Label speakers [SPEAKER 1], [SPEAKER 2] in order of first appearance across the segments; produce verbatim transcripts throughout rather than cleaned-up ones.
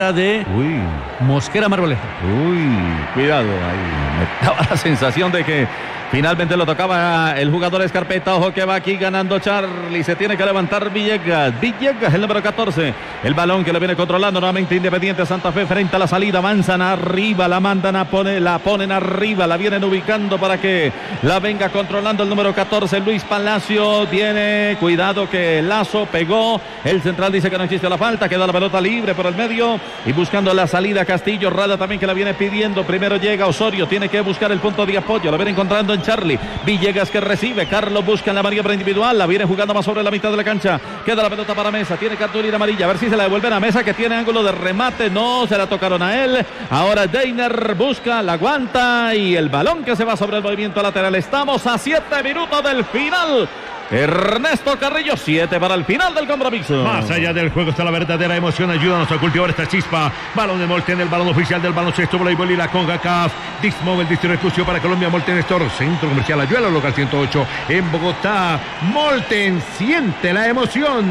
[SPEAKER 1] de
[SPEAKER 2] Uy.
[SPEAKER 1] Mosquera Marmolejo.
[SPEAKER 2] Uy, cuidado ahí. Me daba la sensación de que finalmente lo tocaba el jugador Escarpeta. Ojo que va aquí ganando Charlie. Se tiene que levantar Villegas. Villegas, el número catorce. El balón que lo viene controlando nuevamente Independiente Santa Fe frente a la salida. Avanzan arriba, la mandan a poner, la ponen arriba, la vienen ubicando para que la venga controlando el número catorce. Luis Palacio viene. Cuidado que Lazo pegó. El central dice que no existe la falta. Queda la pelota libre por el medio. Y buscando la salida Castillo. Rada también que la viene pidiendo. Primero llega Osorio. Tiene que buscar el punto de apoyo. Lo viene encontrando en Charlie. Villegas que recibe. Carlos busca en la maniobra individual. La viene jugando más sobre la mitad de la cancha. Queda la pelota para Mesa. Tiene cartulina amarilla. A ver si se la devuelven a Mesa, que tiene ángulo de remate. No, se la tocaron a él. Ahora Deiner busca, la aguanta. Y el balón que se va sobre el movimiento lateral. Estamos a siete minutos del final. Ernesto Carrillo, siete para el final del compromiso.
[SPEAKER 3] Más allá del juego está la verdadera emoción. Ayúdanos a cultivar esta chispa. Balón de Molten, el balón oficial del baloncesto, voleibol y la CONCACAF. Dixmóvil, distrito exclusivo para Colombia. Molten Store, Centro Comercial Ayuela, local ciento ocho en Bogotá. Molten, siente la emoción.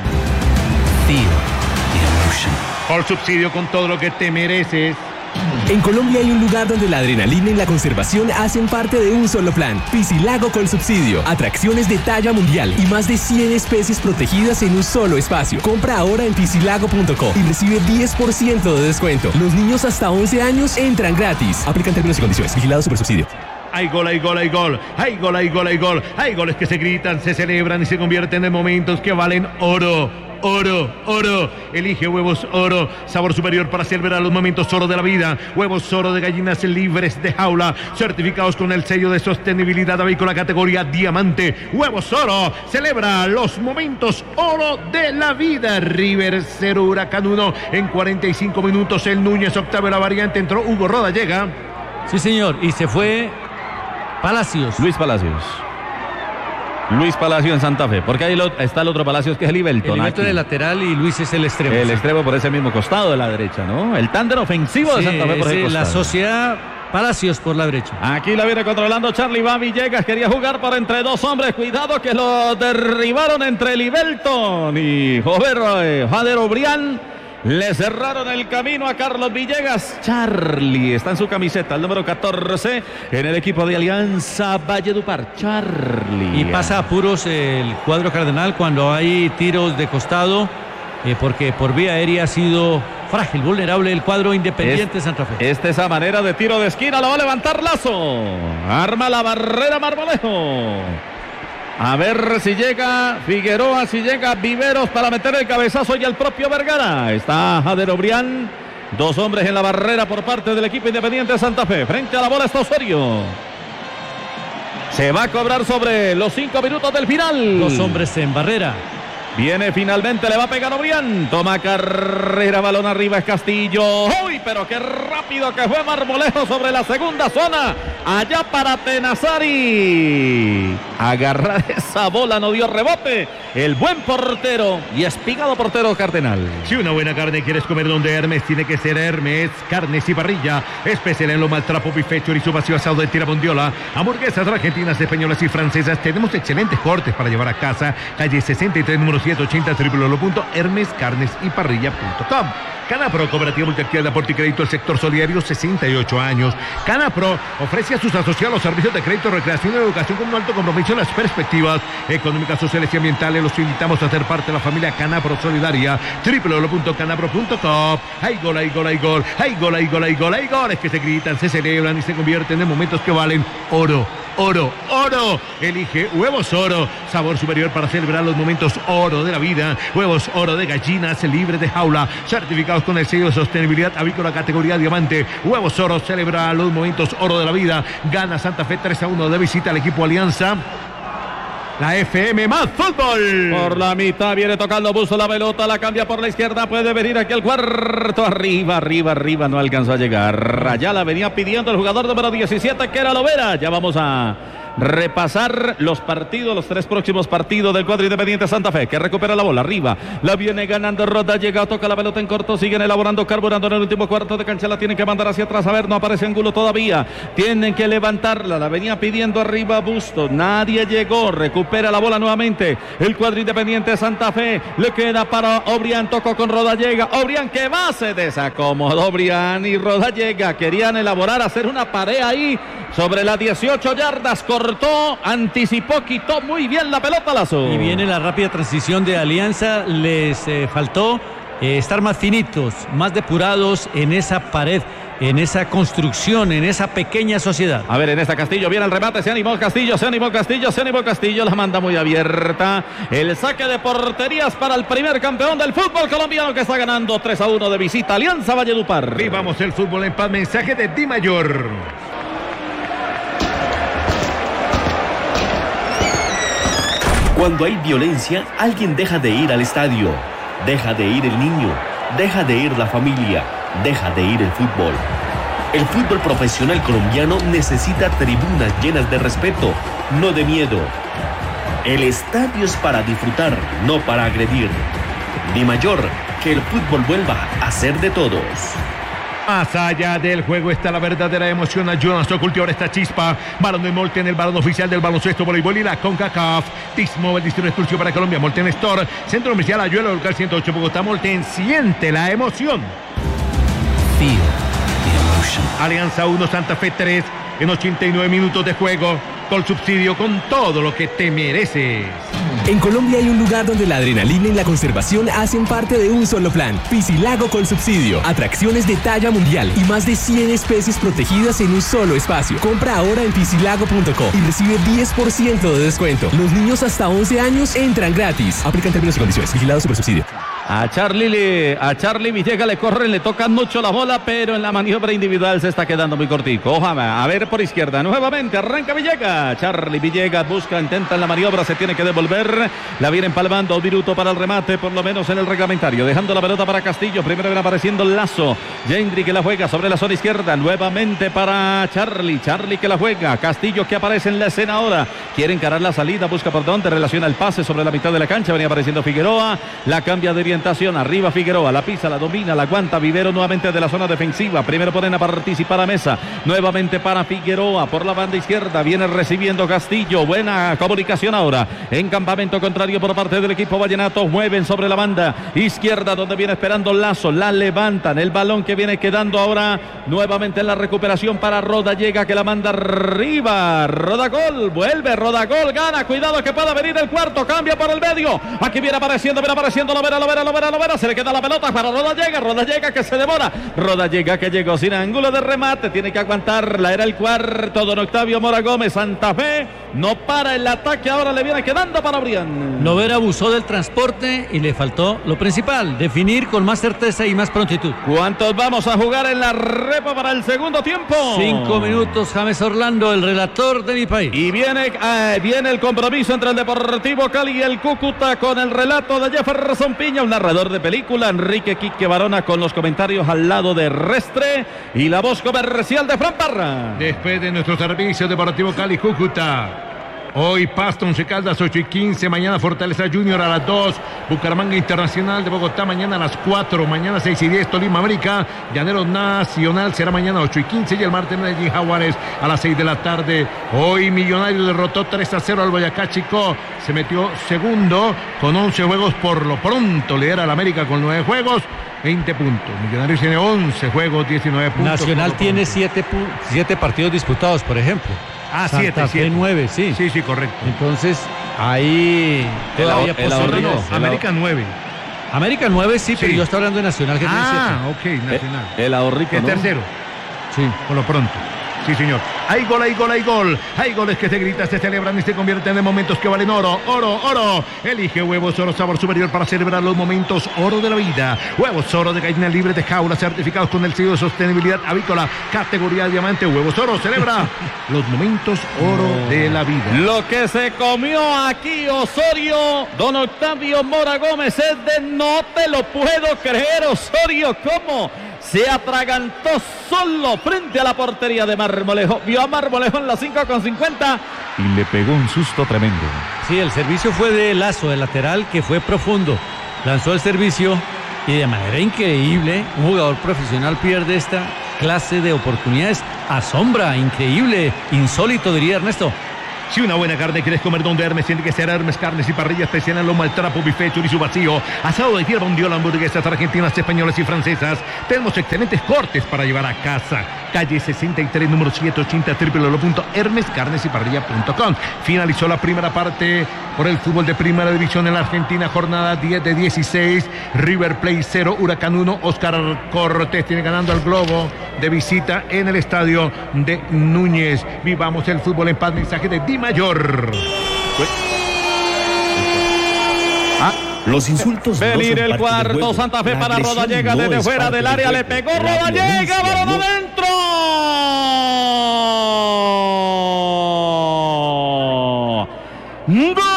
[SPEAKER 4] Feel the emotion.
[SPEAKER 3] Por subsidio con todo lo que te mereces.
[SPEAKER 4] En Colombia hay un lugar donde la adrenalina y la conservación hacen parte de un solo plan. Piscilago con subsidio. Atracciones de talla mundial y más de cien especies protegidas en un solo espacio. Compra ahora en piscilago punto co y recibe diez por ciento de descuento. Los niños hasta once años entran gratis. Aplican términos y condiciones. Vigilado Supersubsidio.
[SPEAKER 3] Hay gol, hay gol, hay gol. Hay gol, hay gol, hay gol. Hay goles que se gritan, se celebran y se convierten en momentos que valen oro. Oro, oro, elige Huevos Oro, sabor superior para celebrar los momentos oro de la vida. Huevos Oro de gallinas libres de jaula, certificados con el sello de sostenibilidad avícola categoría diamante. Huevos Oro, celebra los momentos oro de la vida. River cero, Huracán uno en cuarenta y cinco minutos. El Núñez, Octavio la variante, entró Hugo Roda, llega.
[SPEAKER 1] Sí, señor, y se fue Palacios.
[SPEAKER 2] Luis Palacios. Luis Palacio en Santa Fe, porque ahí lo, está el otro Palacios que es el Ibelton.
[SPEAKER 1] El Ibelton es el lateral y Luis es el extremo.
[SPEAKER 2] El extremo por ese mismo costado de la derecha, ¿no? El tándem ofensivo
[SPEAKER 1] sí,
[SPEAKER 2] de Santa Fe por ese
[SPEAKER 1] es
[SPEAKER 2] costado.
[SPEAKER 1] la sociedad Palacios por la derecha.
[SPEAKER 2] Aquí la viene controlando Charlie, va Villegas, quería jugar por entre dos hombres, cuidado que lo derribaron entre el Ibelton y Jover, eh, Jader Obrián. Le cerraron el camino a Carlos Villegas. Charlie está en su camiseta, el número catorce, en el equipo de Alianza Valledupar. Charlie.
[SPEAKER 1] Y pasa a apuros el cuadro cardenal cuando hay tiros de costado, eh, porque por vía aérea ha sido frágil, vulnerable el cuadro Independiente
[SPEAKER 2] es,
[SPEAKER 1] Santa Fe.
[SPEAKER 2] Esta es esa manera de tiro de esquina, lo va a levantar Lazo. Arma la barrera Marmolejo. A ver si llega Figueroa, si llega Viveros para meter el cabezazo y el propio Vergara. Está Jader Obrián. Dos hombres en la barrera por parte del equipo Independiente de Santa Fe. Frente a la bola está Osorio. Se va a cobrar sobre los cinco minutos del final.
[SPEAKER 1] Dos hombres en barrera.
[SPEAKER 2] Viene finalmente, le va a pegar Obrián. Toma carrera, balón arriba es Castillo. ¡Uy! Pero qué rápido que fue Marmolejo sobre la segunda zona. Allá para Tenazari. Agarrar esa bola, no dio rebote. El buen portero y espigado portero Cardenal.
[SPEAKER 3] Si una buena carne quieres comer donde Hermes, tiene que ser Hermes Carnes y Parrilla. Especial en lo maltrapo, bife, chorizo vacío, asado de tira bondiola, hamburguesas argentinas, españolas y francesas. Tenemos excelentes cortes para llevar a casa. Calle sesenta y tres, número setecientos ochenta, w w w punto hermes carnes y parrilla punto com. Canapro, Cooperativa Multiactividad de Aporte y Crédito del Sector Solidario, sesenta y ocho años. Canapro ofrece a sus asociados servicios de crédito, recreación y educación con un alto compromiso en las perspectivas económicas, sociales y ambientales. Los invitamos a ser parte de la familia Canapro Solidaria, w w w punto canapro punto com. Hay gol, hay gol, hay gol, hay gol, hay gol, hay gol, hay goles que se gritan, se celebran y se convierten en momentos que valen oro. Oro, oro, elige Huevos Oro, sabor superior para celebrar los momentos oro de la vida. Huevos Oro de gallinas libres de jaula, certificados con el sello de sostenibilidad avícola categoría diamante. Huevos Oro, celebra los momentos oro de la vida. Gana Santa Fe tres a uno de visita al equipo Alianza. La F M más fútbol.
[SPEAKER 2] Por la mitad viene tocando Buzo la pelota, la cambia por la izquierda, puede venir aquí el cuarto, arriba, arriba, arriba, no alcanzó a llegar. Allá la venía pidiendo el jugador número diecisiete que era Lovera. Ya vamos a repasar los partidos, los tres próximos partidos del cuadro Independiente Santa Fe, que recupera la bola arriba, la viene ganando Roda, llega, toca la pelota en corto, siguen elaborando, carburando en el último cuarto de cancha, la tienen que mandar hacia atrás, a ver, no aparece Angulo todavía, tienen que levantarla, la venía pidiendo arriba Bustos, nadie llegó, recupera la bola nuevamente, el cuadro Independiente Santa Fe, le queda para Obrián, tocó con Roda, llega, Obrián que va, se desacomodó Obrián y Roda llega, querían elaborar, hacer una pared ahí, sobre las dieciocho yardas, cortó, anticipó, quitó muy bien la pelota, Lazo.
[SPEAKER 1] Y viene la rápida transición de Alianza, les eh, faltó eh, estar más finitos, más depurados en esa pared, en esa construcción, en esa pequeña sociedad.
[SPEAKER 2] A ver, en esta Castillo viene el remate, se animó Castillo, se animó Castillo, se animó Castillo, la manda muy abierta. El saque de porterías para el primer campeón del fútbol colombiano que está ganando tres a uno de visita, Alianza Valledupar.
[SPEAKER 3] Vivamos el fútbol en paz, mensaje de Di Mayor.
[SPEAKER 5] Cuando hay violencia, alguien deja de ir al estadio, deja de ir el niño, deja de ir la familia, deja de ir el fútbol. El fútbol profesional colombiano necesita tribunas llenas de respeto, no de miedo. El estadio es para disfrutar, no para agredir. Di Mayor, que el fútbol vuelva a ser de todos.
[SPEAKER 3] Más allá del juego está la verdadera emoción. Ayúdanos a cultivar esta chispa. Balón de Molten, el balón oficial del baloncesto, voleibol y la CONCACAF. Dismóvil, distribuidor exclusivo para Colombia. Molten Store, Centro Comercial Ayuelo, local ciento ocho Bogotá. Molten, siente la emoción.
[SPEAKER 6] Feel the emotion.
[SPEAKER 3] Alianza uno, Santa Fe tres, en ochenta y nueve minutos de juego. Con subsidio, con todo lo que te mereces.
[SPEAKER 4] En Colombia hay un lugar donde la adrenalina y la conservación hacen parte de un solo plan. Piscilago con subsidio. Atracciones de talla mundial y más de cien especies protegidas en un solo espacio. Compra ahora en piscilago punto co y recibe diez por ciento de descuento. Los niños hasta once años entran gratis. Aplican términos y condiciones. Vigilado super subsidio.
[SPEAKER 2] A Charlie, a Charlie Villegas le corren, le tocan mucho la bola, pero en la maniobra individual se está quedando muy cortico. Ojalá, a ver por izquierda, nuevamente arranca Villegas. Charlie Villegas busca, intenta en la maniobra, se tiene que devolver. La viene empalmando, Viruto para el remate, por lo menos en el reglamentario. Dejando la pelota para Castillo, primero viene apareciendo el Lazo. Gendry que la juega sobre la zona izquierda, nuevamente para Charlie. Charlie que la juega, Castillo que aparece en la escena ahora. Quiere encarar la salida, busca por dónde, relaciona el pase sobre la mitad de la cancha. Venía apareciendo Figueroa, la cambia de orientación, arriba Figueroa, la pisa, la domina, la aguanta Vivero nuevamente de la zona defensiva. Primero ponen a participar a Mesa, nuevamente para Figueroa por la banda izquierda, viene recibiendo Castillo, buena comunicación ahora en campamento contrario por parte del equipo vallenato. Mueven sobre la banda izquierda donde viene esperando Lazo, la levantan, el balón que viene quedando ahora nuevamente en la recuperación para Roda, llega que la manda arriba, Rodagol, vuelve Rodagol, gana, cuidado que pueda venir el cuarto, cambia por el medio, aquí viene apareciendo, viene apareciendo, lo verá, lo verá, lo verá, lo verá, se le queda la pelota para Roda, llega, Roda llega que se demora, Roda llega que llegó sin ángulo de remate, tiene que aguantarla, era el cuarto, don Octavio Mora Gómez. Santa Fe no para el ataque, ahora le viene quedando para Obrián.
[SPEAKER 1] Lovera abusó del transporte y le faltó lo principal, definir con más certeza y más prontitud.
[SPEAKER 2] ¿Cuántos vamos a jugar en la repa para el segundo tiempo?
[SPEAKER 1] Cinco minutos, James Orlando, el relator de mi país.
[SPEAKER 2] Y viene, eh, viene el compromiso entre el Deportivo Cali y el Cúcuta con el relato de Jefferson Piña, un narrador de película, Enrique Quique Barona con los comentarios al lado de Restre y la voz comercial de Fran Parra.
[SPEAKER 3] Después de nuestro servicio Deportivo Cali Cúcuta. Hoy Pasto, Once Caldas, ocho y quince. Mañana Fortaleza Junior a las dos. Bucaramanga Internacional de Bogotá mañana a las cuatro. Mañana seis y diez. Tolima América. Llaneros Nacional será mañana ocho y quince. Y el martes Medellín Jaguares a las seis de la tarde. Hoy Millonario derrotó tres a cero al Boyacá Chico. Se metió segundo con once juegos por lo pronto. Lidera al América con nueve juegos. veinte puntos. Millonarios tiene once juegos, diecinueve puntos.
[SPEAKER 1] Nacional tiene siete partidos disputados, por ejemplo.
[SPEAKER 3] Ah,
[SPEAKER 1] Santa
[SPEAKER 3] siete,
[SPEAKER 1] Fe
[SPEAKER 3] siete.
[SPEAKER 1] nueve, sí.
[SPEAKER 3] Sí, sí, correcto.
[SPEAKER 1] Entonces, ahí todavía
[SPEAKER 2] el
[SPEAKER 1] posibilidades.
[SPEAKER 2] ahorrito.
[SPEAKER 3] No, América nueve.
[SPEAKER 1] América nueve, sí, pero
[SPEAKER 3] Sí.
[SPEAKER 1] yo estoy hablando de Nacional, que
[SPEAKER 3] Ah,
[SPEAKER 1] tiene
[SPEAKER 3] ok, Nacional.
[SPEAKER 2] El, el ahorrito,
[SPEAKER 3] Que es
[SPEAKER 2] ¿no?
[SPEAKER 3] tercero,
[SPEAKER 1] siete. Sí.
[SPEAKER 3] por lo pronto. Sí, señor. Hay gol, hay gol, hay gol. Hay goles que se gritan, se celebran y se convierten en momentos que valen oro, oro, oro. Elige Huevos Oro Sabor Superior para celebrar los momentos oro de la vida. Huevos Oro de gallina libre de jaula, certificados con el sello de sostenibilidad avícola, categoría diamante. Huevos Oro celebra los momentos oro de la vida.
[SPEAKER 2] Lo que se comió aquí Osorio, don Octavio Mora Gómez, es de no te lo puedo creer, Osorio, ¿cómo? Se atragantó solo frente a la portería de Marmolejo. Vio a Marmolejo en la cinco con cincuenta y le pegó un susto tremendo.
[SPEAKER 1] Sí, el servicio fue de Lazo, de lateral, que fue profundo. Lanzó el servicio y de manera increíble, un jugador profesional pierde esta clase de oportunidades. Asombra, increíble, insólito, diría Ernesto.
[SPEAKER 3] Si una buena carne quieres comer donde Hermes, tiene que ser Hermes Carnes y Parrilla, especial en lomo al trapo, bife, chorizo vacío, asado de tierra, bondiola, hamburguesas argentinas, españolas y francesas. Tenemos excelentes cortes para llevar a casa. Calle sesenta y tres, número setecientos ochenta, w w w punto hermes carnes y parrilla punto com. Finalizó la primera parte por el fútbol de primera división en la Argentina, jornada diez de dieciséis. River Plate cero, Huracán uno. Oscar Cortés tiene ganando al Globo de visita en el estadio de Núñez. Vivamos el fútbol en paz, mensaje de Di Mayor.
[SPEAKER 5] Ah. Los insultos.
[SPEAKER 2] Venir no el cuarto, Santa Fe para Rodallega, desde no fuera del área, le pegó Rodallega, balón no. adentro. ¡Gol!